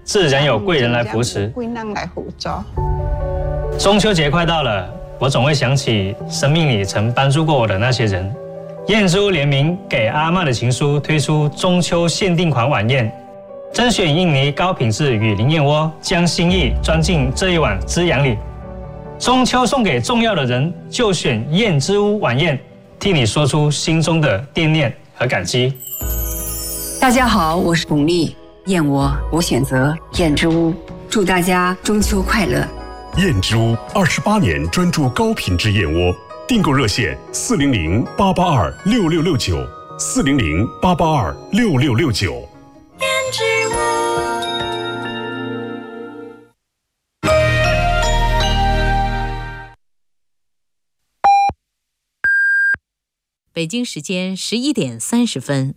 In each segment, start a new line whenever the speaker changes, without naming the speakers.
自然有贵人来扶持。中秋节快到了，我总会想起生命里曾帮助过我的那些人。燕之屋联名给阿嬷的情书推出中秋限定款晚宴，甄选印尼高品质雨林燕窝，将心意装进这一碗滋养里。中秋送给重要的人，就选燕之屋晚宴，替你说出心中的惦念和感激。
大家好，我是巩俐，燕窝我选择燕之屋，祝大家中秋快乐。
燕之屋28年专注高品质燕窝，订购热线400-882-6669，400-882-6669。
燕之屋。
北京时间11点30分。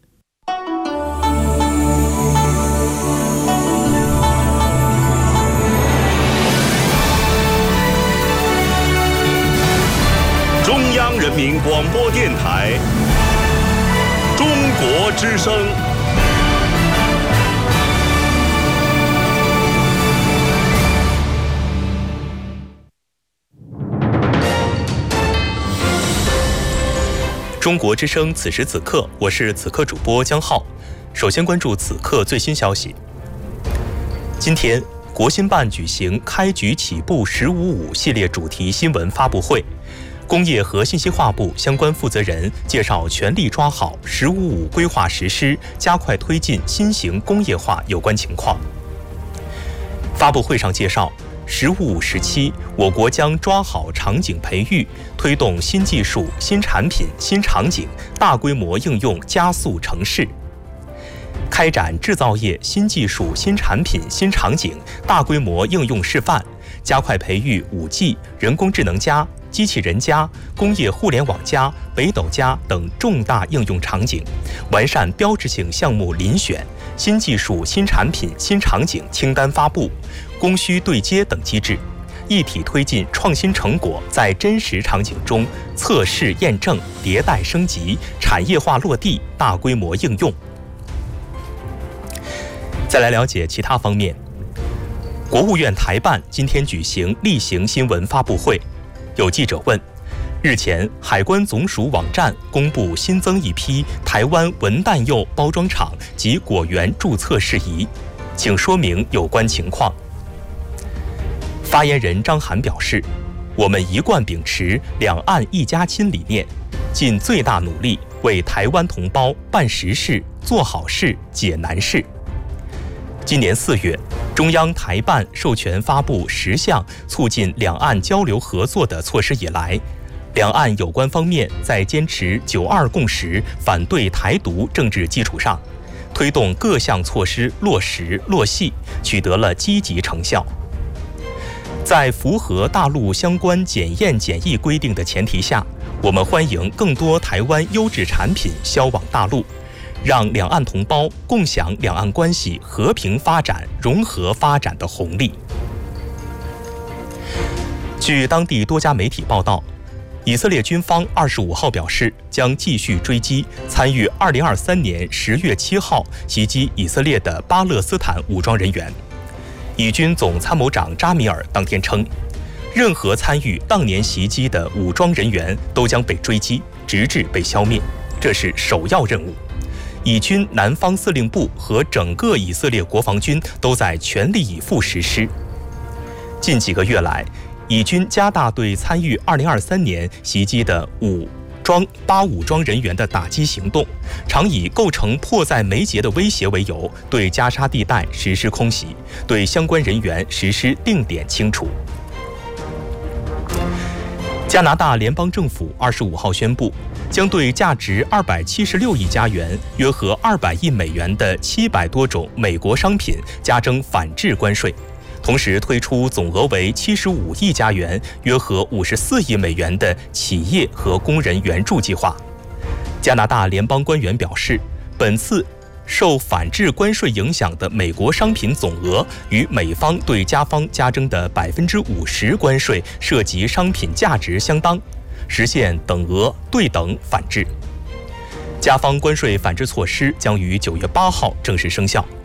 中央人民广播电台中国之声。
中国之声此时此刻，我是此刻主播江浩。首先关注此刻最新消息。今天，国新办举行开局起步“1055”系列主题新闻发布会。工业和信息化部相关负责人介绍全力抓好“1055”规划实施，加快推进新型工业化有关情况。发布会上介绍，“1055”时期，我国将抓好场景培育，推动新技术、新产品、新场景大规模应用加速成事。开展制造业新技术、新产品、新场景大规模应用示范，加快培育5G、人工智能+、机器人+、工业互联网+、北斗+等重大应用场景，完善标志性项目遴选、新技术、新产品、新场景清单发布、供需对接等机制，一体推进创新成果在真实场景中测试验证、迭代升级、产业化落地、大规模应用。再来了解其他方面。国务院台办今天举行例行新闻发布会，有记者问：日前，海关总署网站公布新增一批台湾文旦柚包装厂及果园注册事宜，请说明有关情况。发言人张涵表示，我们一贯秉持两岸一家亲理念，尽最大努力为台湾同胞办实事、做好事、解难事。今年4月，中央台办授权发布10项促进两岸交流合作的措施以来，两岸有关方面在坚持9·2共识、反对台独政治基础上，推动各项措施落实落细，取得了积极成效。在符合大陆相关检验检疫规定的前提下，我们欢迎更多台湾优质产品销往大陆，让两岸同胞共享两岸关系和平发展、融合发展的红利。据当地多家媒体报道，以色列军方25号表示，将继续追击参与2023年10月7号袭击以色列的巴勒斯坦武装人员。以军总参谋长扎米尔当天称，任何参与当年袭击的武装人员都将被追击，直至被消灭，这是首要任务。以军南方司令部和整个以色列国防军都在全力以赴实施。近几个月来，以军加大对参与2023年袭击的巴武装人员的打击行动，常以构成迫在眉睫的威胁为由，对加沙地带实施空袭，对相关人员实施定点清除。加拿大联邦政府25号宣布，将对价值276亿加元（约合200亿美元）的700多种美国商品加征反制关税，同时推出总额为75亿加元（约合54亿美元）的企业和工人援助计划。加拿大联邦官员表示，本次受反制关税影响的美国商品总额与美方对加方加征的50%关税涉及商品价值相当，实现等额对等反制。加方关税反制措施将于9月8号正式生效。